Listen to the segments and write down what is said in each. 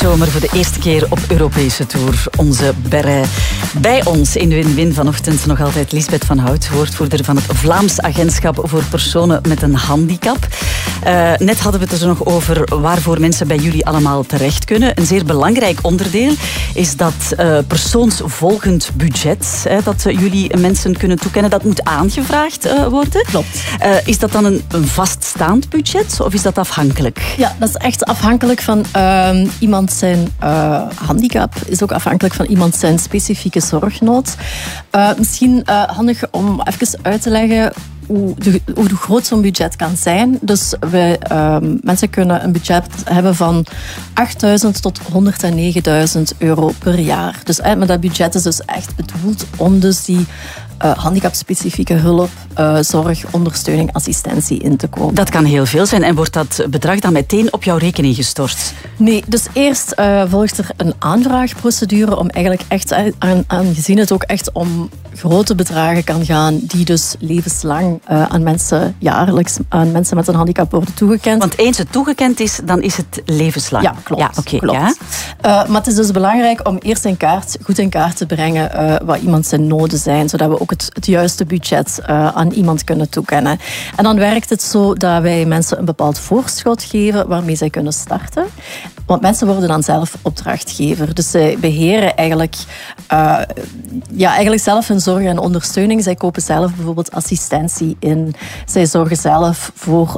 zomer voor de eerste keer op Europese tour. Onze Berre. Bij ons in de win-win vanochtend nog altijd Lisbeth van Hout, woordvoerder van het Vlaams Agentschap voor Personen met een Handicap. Net hadden we het er zo nog over waarvoor mensen bij jullie allemaal terecht kunnen. Een zeer belangrijk onderdeel is dat persoonsvolgend budget dat jullie mensen kunnen toekennen. Dat moet aangevraagd worden. Klopt. Is dat dan een vaststaand budget of is dat afhankelijk? Ja, dat is echt afhankelijk van iemand zijn handicap. Is ook afhankelijk van iemand zijn specifieke zorgnood. Misschien handig om even uit te leggen hoe groot zo'n budget kan zijn. Dus mensen kunnen een budget hebben van 8.000 tot 109.000 euro per jaar. Dus maar dat budget is dus echt bedoeld om dus die handicapspecifieke hulp, zorg, ondersteuning, assistentie in te komen. Dat kan heel veel zijn. En wordt dat bedrag dan meteen op jouw rekening gestort? Nee, dus eerst volgt er een aanvraagprocedure om eigenlijk echt, aangezien het ook echt om grote bedragen kan gaan, die dus levenslang aan mensen, jaarlijks aan mensen met een handicap worden toegekend. Want eens het toegekend is, dan is het levenslang. Ja, klopt. Ja, okay, klopt. Ja. Maar het is dus belangrijk om eerst goed in kaart te brengen wat iemand zijn noden zijn, zodat we ook het juiste budget aan iemand kunnen toekennen. En dan werkt het zo dat wij mensen een bepaald voorschot geven waarmee zij kunnen starten. Want mensen worden dan zelf opdrachtgever. Dus zij beheren eigenlijk zelf hun zorg en ondersteuning. Zij kopen zelf bijvoorbeeld assistentie in. Zij zorgen zelf voor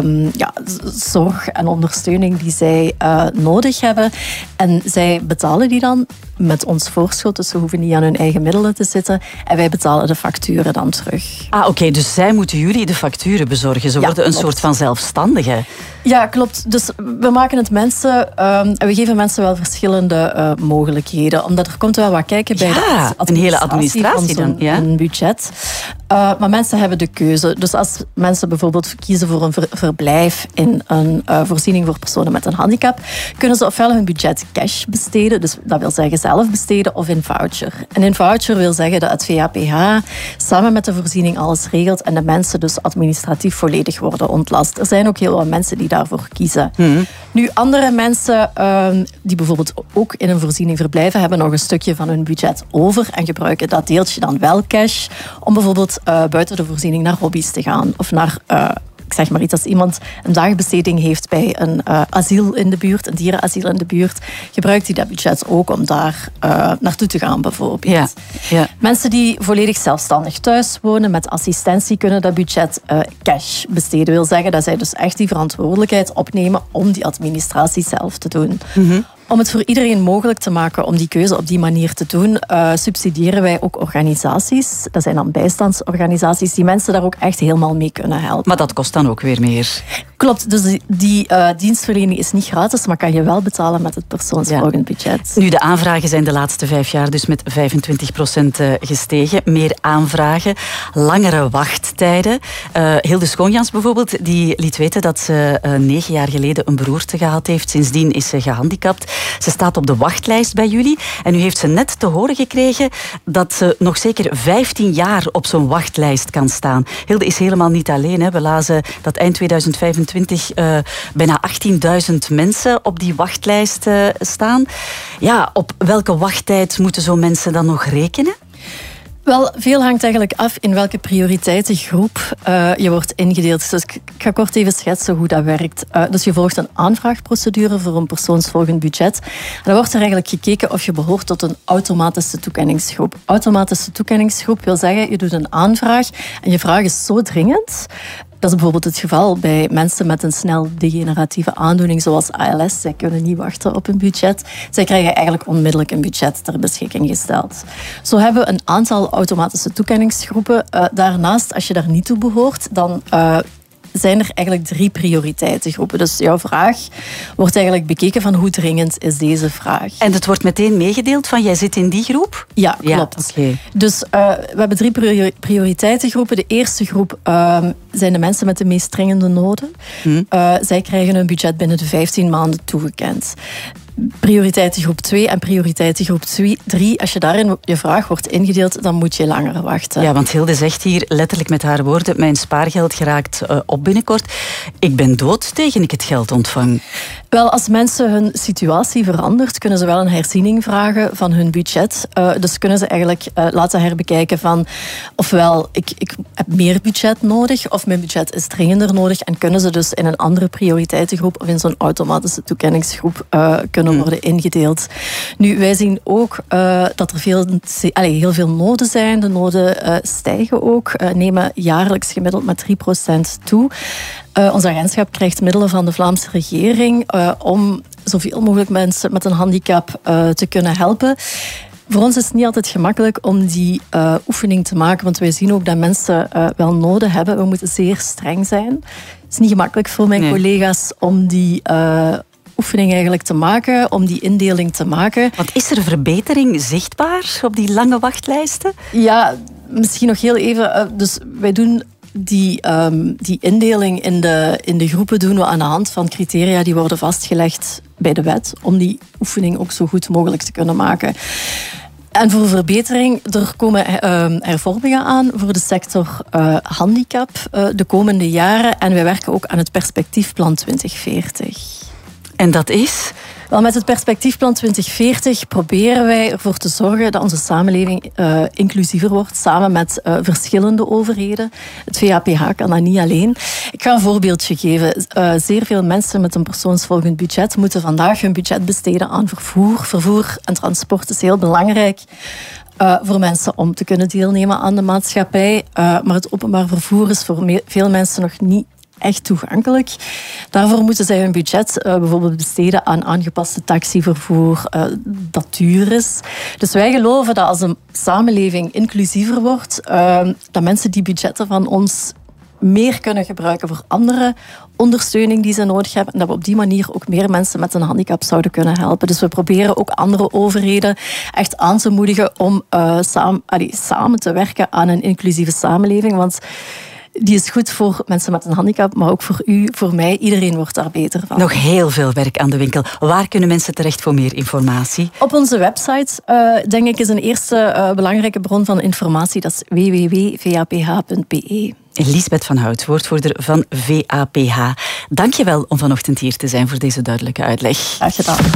zorg en ondersteuning die zij nodig hebben. En zij betalen die dan met ons voorschot. Dus ze hoeven niet aan hun eigen middelen te zitten. En wij betalen de facturen dan terug. Oké, dus zij moeten jullie de facturen bezorgen. Ze worden een soort van zelfstandige. Ja, klopt. Dus we maken het mensen... we geven mensen wel verschillende mogelijkheden. Omdat er komt wel wat kijken bij een hele administratie van een budget. Maar mensen hebben de keuze. Dus als mensen bijvoorbeeld kiezen voor een verblijf in een voorziening voor personen met een handicap, kunnen ze ofwel hun budget cash besteden, dus dat wil zeggen zelf besteden, of in voucher. En in voucher wil zeggen dat het VAPH samen met de voorziening alles regelt en de mensen dus administratief volledig worden ontlast. Er zijn ook heel wat mensen die daarvoor kiezen. Nu, andere mensen die bijvoorbeeld ook in een voorziening verblijven, hebben nog een stukje van hun budget over en gebruiken dat deeltje dan wel cash om bijvoorbeeld buiten de voorziening naar hobby's te gaan. Of naar, ik zeg maar iets, als iemand een dagbesteding heeft bij een asiel in de buurt, een dierenasiel in de buurt, gebruikt hij dat budget ook om daar naartoe te gaan bijvoorbeeld. Ja. Mensen die volledig zelfstandig thuis wonen met assistentie kunnen dat budget cash besteden. Wil zeggen dat zij dus echt die verantwoordelijkheid opnemen om die administratie zelf te doen. Om het voor iedereen mogelijk te maken om die keuze op die manier te doen, subsidiëren wij ook organisaties. Dat zijn dan bijstandsorganisaties die mensen daar ook echt helemaal mee kunnen helpen. Maar dat kost dan ook weer meer. Klopt, dus die dienstverlening is niet gratis, maar kan je wel betalen met het persoonsvolgend budget. Nu, de aanvragen zijn de laatste 5 jaar dus met 25% gestegen. Meer aanvragen, langere wachttijden. Hilde Schoonjans bijvoorbeeld, die liet weten dat ze 9 jaar geleden een beroerte gehad heeft. Sindsdien is ze gehandicapt. Ze staat op de wachtlijst bij jullie. En nu heeft ze net te horen gekregen dat ze nog zeker 15 jaar op zo'n wachtlijst kan staan. Hilde is helemaal niet alleen. Hè. We lazen dat eind 2025 bijna 18.000 mensen op die wachtlijst staan. Ja, op welke wachttijd moeten zo'n mensen dan nog rekenen? Wel, veel hangt eigenlijk af in welke prioriteitengroep je wordt ingedeeld. Dus ik ga kort even schetsen hoe dat werkt. Dus je volgt een aanvraagprocedure voor een persoonsvolgend budget. En dan wordt er eigenlijk gekeken of je behoort tot een automatische toekenningsgroep. Automatische toekenningsgroep wil zeggen, je doet een aanvraag en je vraag is zo dringend. Dat is bijvoorbeeld het geval bij mensen met een snel degeneratieve aandoening zoals ALS. Zij kunnen niet wachten op een budget. Zij krijgen eigenlijk onmiddellijk een budget ter beschikking gesteld. Zo hebben we een aantal automatische toekenningsgroepen. Daarnaast, als je daar niet toe behoort, dan zijn er eigenlijk 3 prioriteitengroepen. Dus jouw vraag wordt eigenlijk bekeken van hoe dringend is deze vraag. En het wordt meteen meegedeeld van jij zit in die groep? Ja, klopt. Okay. Dus we hebben 3 prioriteitengroepen. De eerste groep zijn de mensen met de meest dringende noden. Zij krijgen een budget binnen de 15 maanden toegekend. Prioriteitengroep 2 en prioriteitengroep 3. Als je daarin je vraag wordt ingedeeld, dan moet je langer wachten. Ja, want Hilde zegt hier letterlijk met haar woorden, mijn spaargeld geraakt op binnenkort. Ik ben dood tegen ik het geld ontvang. Wel, als mensen hun situatie verandert, kunnen ze wel een herziening vragen van hun budget. Dus kunnen ze eigenlijk laten herbekijken van ofwel ik heb meer budget nodig of mijn budget is dringender nodig en kunnen ze dus in een andere prioriteitengroep of in zo'n automatische toekenningsgroep kunnen worden ingedeeld. Nu, wij zien ook dat er heel veel noden zijn. De noden stijgen ook, nemen jaarlijks gemiddeld met 3% toe. Ons agentschap krijgt middelen van de Vlaamse regering om zoveel mogelijk mensen met een handicap te kunnen helpen. Voor ons is het niet altijd gemakkelijk om die oefening te maken, want wij zien ook dat mensen wel noden hebben. We moeten zeer streng zijn. Het is niet gemakkelijk voor mijn collega's om die oefening eigenlijk te maken, om die indeling te maken. Want is er verbetering zichtbaar op die lange wachtlijsten? Ja, misschien nog heel even. Dus wij doen die indeling in de groepen doen we aan de hand van criteria die worden vastgelegd bij de wet, om die oefening ook zo goed mogelijk te kunnen maken. En voor verbetering, er komen hervormingen aan voor de sector handicap de komende jaren. En wij werken ook aan het Perspectiefplan 2040. En dat is? Wel, met het Perspectiefplan 2040 proberen wij ervoor te zorgen dat onze samenleving inclusiever wordt, samen met verschillende overheden. Het VAPH kan dat niet alleen. Ik ga een voorbeeldje geven. Zeer veel mensen met een persoonsvolgend budget moeten vandaag hun budget besteden aan vervoer. Vervoer en transport is heel belangrijk voor mensen om te kunnen deelnemen aan de maatschappij. Maar het openbaar vervoer is voor veel mensen nog niet echt toegankelijk. Daarvoor moeten zij hun budget bijvoorbeeld besteden aan aangepaste taxivervoer dat duur is. Dus wij geloven dat als een samenleving inclusiever wordt, dat mensen die budgetten van ons meer kunnen gebruiken voor andere ondersteuning die ze nodig hebben en dat we op die manier ook meer mensen met een handicap zouden kunnen helpen. Dus we proberen ook andere overheden echt aan te moedigen om samen te werken aan een inclusieve samenleving, want die is goed voor mensen met een handicap, maar ook voor u, voor mij. Iedereen wordt daar beter van. Nog heel veel werk aan de winkel. Waar kunnen mensen terecht voor meer informatie? Op onze website, denk ik, is een eerste belangrijke bron van informatie. Dat is www.vaph.be. Liesbeth van Hout, woordvoerder van VAPH. Dank je wel om vanochtend hier te zijn voor deze duidelijke uitleg. Graag gedaan.